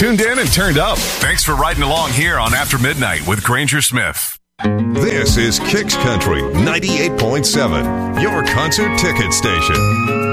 tuned in and turned up. Thanks for riding along here on After Midnight with Granger Smith. This is Kicks Country 98.7, your concert ticket station.